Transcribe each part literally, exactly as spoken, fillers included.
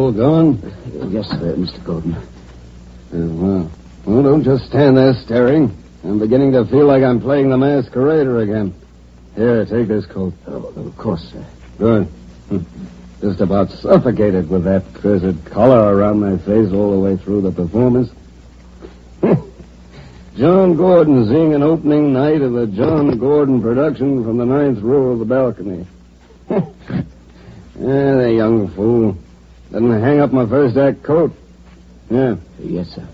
Fool gone? Uh, yes, sir, Mister Gordon. Uh, well, well, don't just stand there staring. I'm beginning to feel like I'm playing the masquerader again. Here, take this coat. Oh, of course, sir. Good. Just about suffocated with that cursed collar around my face all the way through the performance. John Gordon seeing an opening night of the John Gordon production from the ninth row of the balcony. Yeah, the young fool. Didn't hang up my first act coat. Yeah. Yes, sir.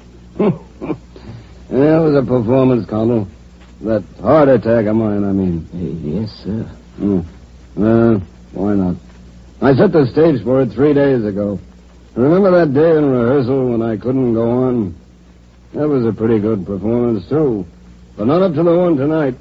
Yeah, it was a performance, Colonel. That heart attack of mine, I mean. Uh, yes, sir. Mm. Uh, why not? I set the stage for it three days ago. Remember that day in rehearsal when I couldn't go on? That was a pretty good performance, too. But not up to the one tonight.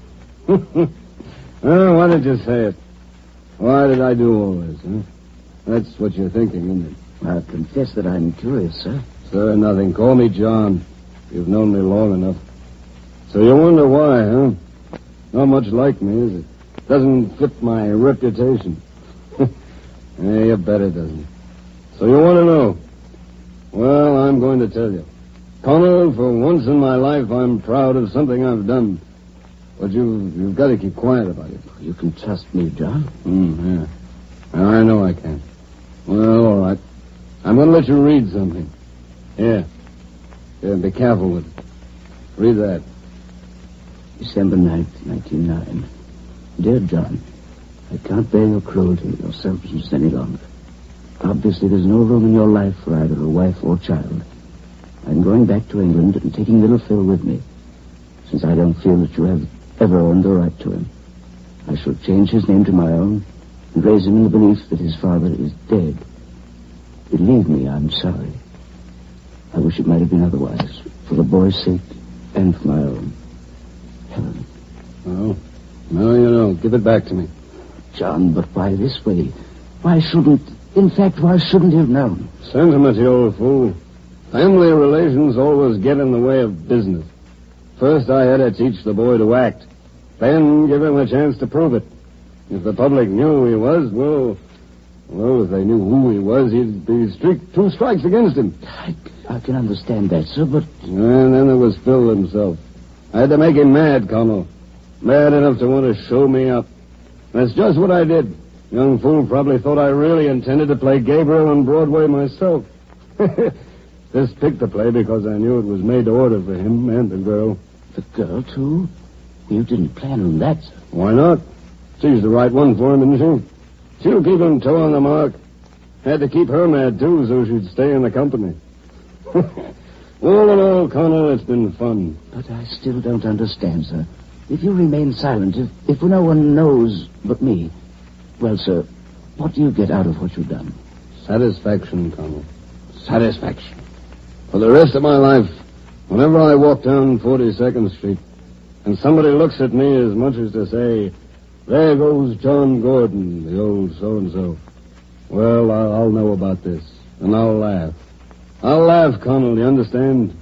Well, why did you say it? Why did I do all this, huh? That's what you're thinking, isn't it? I confess that I'm curious, sir. Sir, nothing. Call me John. You've known me long enough. So you wonder why, huh? Not much like me, is it? Doesn't fit my reputation. Yeah, you bet it doesn't. So you want to know? Well, I'm going to tell you. Colonel, for once in my life, I'm proud of something I've done. But you, you've got to keep quiet about it. You can trust me, John. Mm, yeah. Well, I know I can. Well, all right. I'm going to let you read something. Here. Here, be careful with it. Read that. December ninth, nineteen oh nine. Dear John, I can't bear your cruelty and your selfishness any longer. Obviously, there's no room in your life for either a wife or child. I'm going back to England and taking little Phil with me, since I don't feel that you have ever earned the right to him. I shall change his name to my own and raise him in the belief that his father is dead. Believe me, I'm sorry. I wish it might have been otherwise, for the boy's sake and for my own. Helen. Oh, no, you know. Give it back to me. John, but why this way? Why shouldn't... In fact, why shouldn't he have known? Sentiment, you old fool. Family relations always get in the way of business. First, I had to teach the boy to act. Then give him a chance to prove it. If the public knew who he was, well... Well, if they knew who he was, he'd be streak, two strikes against him. I, I can understand that, sir, but... And then there was Phil himself. I had to make him mad, Colonel. Mad enough to want to show me up. That's just what I did. Young fool probably thought I really intended to play Gabriel on Broadway myself. Just picked the play because I knew it was made to order for him and the girl. The girl, too? You didn't plan on that, sir. Why not? She's the right one for him, isn't she? She'll keep him toe on the mark. Had to keep her mad, too, so she'd stay in the company. All in all, Colonel, it's been fun. But I still don't understand, sir. If you remain silent, if, if no one knows but me, well, sir, what do you get out of what you've done? Satisfaction, Colonel. Satisfaction. For the rest of my life, whenever I walk down forty-second Street, and somebody looks at me as much as to say, there goes John Gordon, the old so-and-so. Well, I'll, I'll know about this, and I'll laugh. I'll laugh, Colonel, you understand?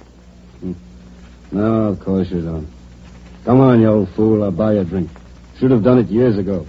No, of course you don't. Come on, you old fool, I'll buy you a drink. Should have done it years ago.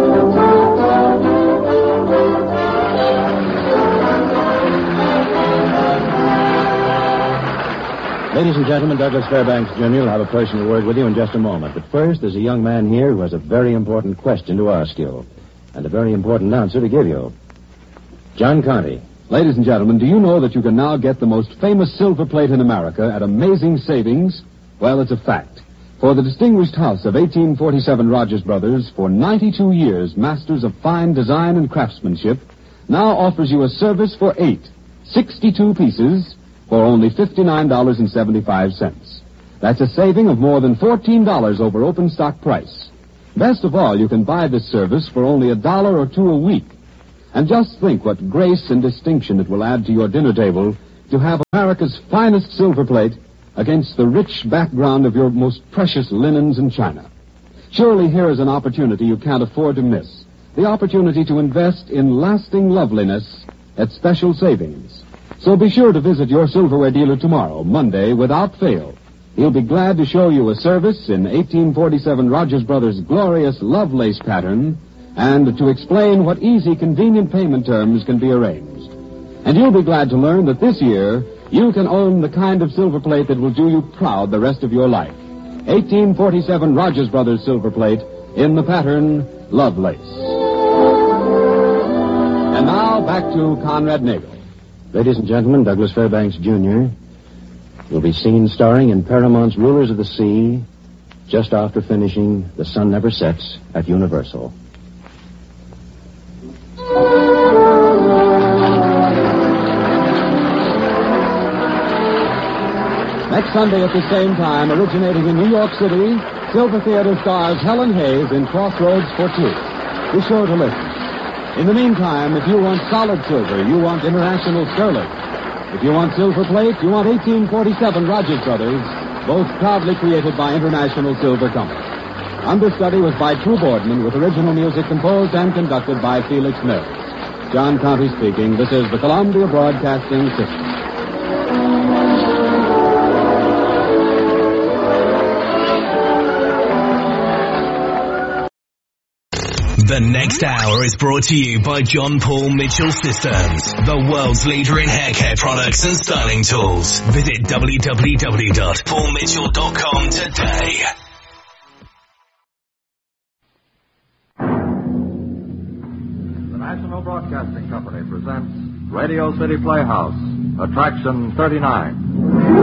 Ladies and gentlemen, Douglas Fairbanks, Junior will have a personal word with you in just a moment. But first, there's a young man here who has a very important question to ask you, and a very important answer to give you. John Conte. Ladies and gentlemen, do you know that you can now get the most famous silver plate in America at amazing savings? Well, it's a fact. For the distinguished house of eighteen forty-seven Rogers Brothers, for ninety-two years, masters of fine design and craftsmanship, now offers you a service for eight, sixty-two pieces for only fifty-nine dollars and seventy-five cents. That's a saving of more than fourteen dollars over open stock price. Best of all, you can buy this service for only a dollar or two a week. And just think what grace and distinction it will add to your dinner table to have America's finest silver plate against the rich background of your most precious linens and china. Surely here is an opportunity you can't afford to miss. The opportunity to invest in lasting loveliness at special savings. So be sure to visit your silverware dealer tomorrow, Monday, without fail. He'll be glad to show you a service in eighteen forty-seven Rogers Brothers' glorious Lovelace pattern and to explain what easy, convenient payment terms can be arranged. And you'll be glad to learn that this year you can own the kind of silver plate that will do you proud the rest of your life. eighteen forty-seven Rogers Brothers silver plate in the pattern Lovelace. And now back to Conrad Nagel. Ladies and gentlemen, Douglas Fairbanks, Junior will be seen starring in Paramount's Rulers of the Sea just after finishing The Sun Never Sets at Universal. Next Sunday at the same time, originating in New York City, Silver Theater stars Helen Hayes in Crossroads for Two. Be sure to listen. In the meantime, if you want solid silver, you want International Sterling. If you want silver plate, you want eighteen forty-seven Rogers Brothers, both proudly created by International Silver Company. Understudy was by True Boardman, with original music composed and conducted by Felix Mills. John Conte speaking. This is the Columbia Broadcasting System. The next hour is brought to you by John Paul Mitchell Systems, the world's leader in hair care products and styling tools. Visit w w w dot paul mitchell dot com today. The National Broadcasting Company presents Radio City Playhouse, Attraction thirty-nine.